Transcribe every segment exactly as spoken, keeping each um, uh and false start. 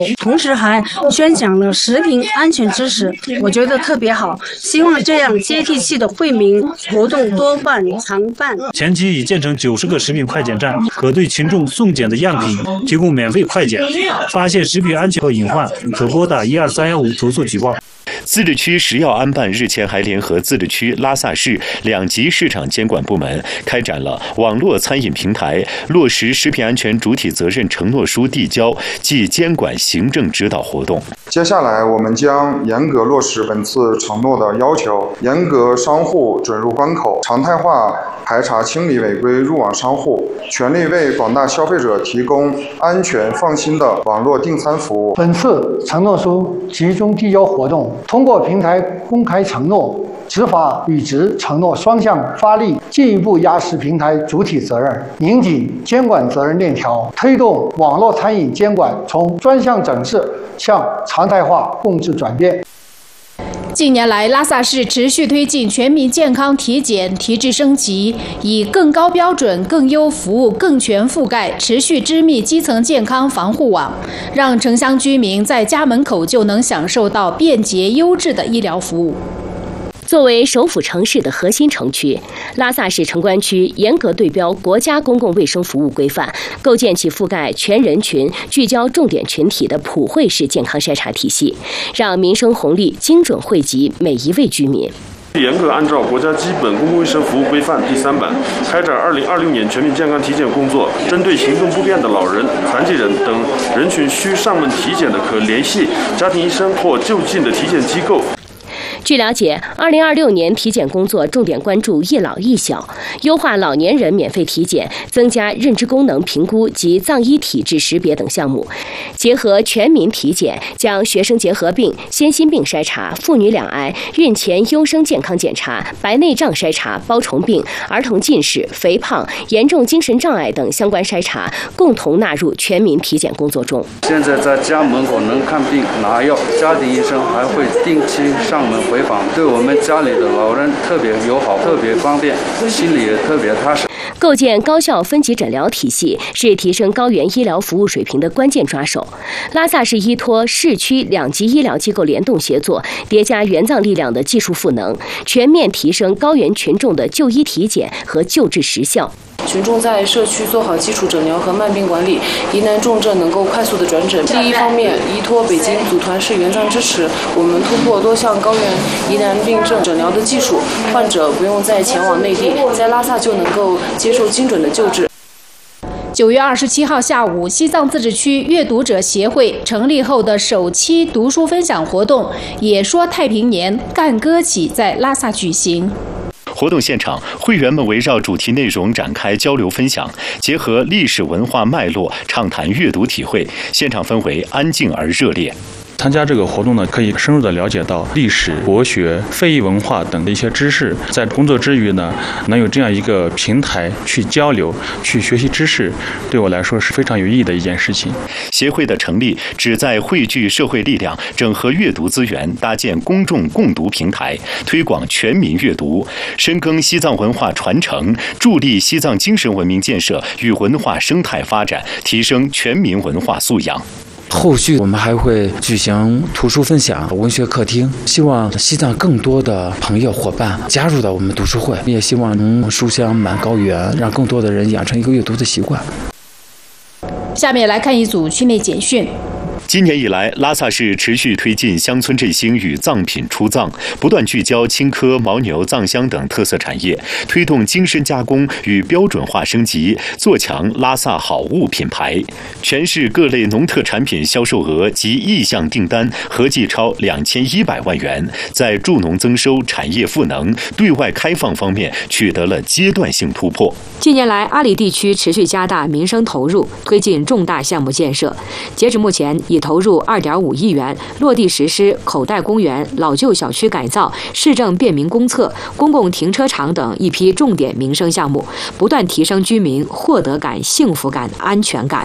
同时还宣讲了食品安全知识，我觉得特别好。希望这样接地气的惠民活动多办常办。 前期已建成九十个食品快检站，可对群众送检的样品提供免费快检。发现食品安全和隐患，可拨打一二三幺五投诉举报。 自治区食药安办日前还联合自治区拉萨市两级市场监管部门，开展了网络餐饮平台落实食品安全主体责任承诺书递交暨监管行政指导活动。 接下来，我们将严格落实本次承诺的要求，严格商户准入关口，常态化排查清理违规入网商户，全力为广大消费者提供安全放心的网络订餐服务。 本次承诺书集中递交活动，通过平台公开承诺、执法履职承诺双向发力，进一步压实平台主体责任，拧紧监管责任链条，推动网络餐饮监管从专项整治向常态化共治转变。 近年来，拉萨市持续推进全民健康体检提质升级，以更高标准、更优服务、更全覆盖，持续织密基层健康防护网，让城乡居民在家门口就能享受到便捷优质的医疗服务。 作为首府城市的核心城区，拉萨市城关区严格对标国家公共卫生服务规范，构建起覆盖全人群、聚焦重点群体的普惠式健康筛查体系，让民生红利精准惠及每一位居民。 严格按照国家基本公共卫生服务规范第三版，开展二零二六年全民健康体检工作。针对行动不便的老人、残疾人等人群需上门体检的，可联系家庭医生或就近的体检机构。 据了解，二零二六年体检工作重点关注一老一小，优化老年人免费体检，增加认知功能评估及脏医体质识别等项目，结合全民体检，将学生结核病、先心病筛查、妇女两癌、孕前优生健康检查、白内障筛查、包虫病、儿童近视、肥胖、严重精神障碍等相关筛查，共同纳入全民体检工作中。 现在在家门口能看病拿药，家庭医生还会定期上门回访，对我们家里的老人特别友好，特别方便，心里也特别踏实。 构建高效分级诊疗体系是提升高原医疗服务水平的关键抓手。拉萨市依托市区两级医疗机构联动协作，叠加援藏力量的技术赋能，全面提升高原群众的就医体检和救治实效。 群众在社区做好基础诊疗和慢病管理，疑难重症能够快速的转诊。第一方面，依托北京组团式援藏支持，我们突破多项高原疑难病症诊疗的技术，患者不用再前往内地，在拉萨就能够接受精准的救治。 九月二十七号下午，西藏自治区阅读者协会成立后的首期读书分享活动“也说太平年，干歌起”在拉萨举行。 活动现场，会员们围绕主题内容展开交流分享，结合历史文化脉络，畅谈阅读体会，现场氛围安静而热烈。 参加这个活动呢，可以深入的了解到历史、国学、非遗文化等的一些知识。在工作之余呢，能有这样一个平台去交流、去学习知识，对我来说是非常有意义的一件事情。 协会的成立旨在汇聚社会力量，整合阅读资源，搭建公众共读平台，推广全民阅读，深耕西藏文化传承，助力西藏精神文明建设与文化生态发展，提升全民文化素养。 后续我们还会举行图书分享、文学客厅，希望西藏更多的朋友伙伴加入到我们读书会，也希望能书香满高原，让更多的人养成一个阅读的习惯。 下面来看一组区内简讯。 今年以来，拉萨市持续推进乡村振兴与藏品出藏，不断聚焦青稞、牦牛、藏香等特色产业，推动精深加工与标准化升级，做强拉萨好物品牌。全市各类农特产品销售额及意向订单合计超两千一百万元，在助农增收、产业赋能、对外开放方面取得了阶段性突破。 近年来，阿里地区持续加大民生投入，推进重大项目建设。截至目前，已投入二点五亿元，落地实施口袋公园、老旧小区改造、市政便民公厕、公共停车场等一批重点民生项目，不断提升居民获得感、幸福感、安全感。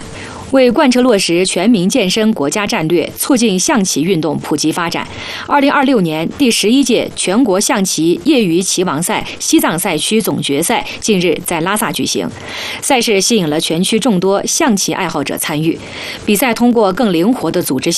为贯彻落实全民健身国家战略，促进象棋运动普及发展，二零二六年第十一届全国象棋业余棋王赛西藏赛区总决赛近日在拉萨举行。赛事吸引了全区众多象棋爱好者参与，比赛通过更灵活的组织